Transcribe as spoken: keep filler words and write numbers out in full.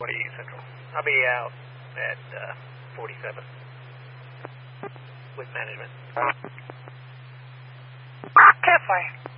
forty Central. I'll be out at uh, forty-seven with management. Campfire.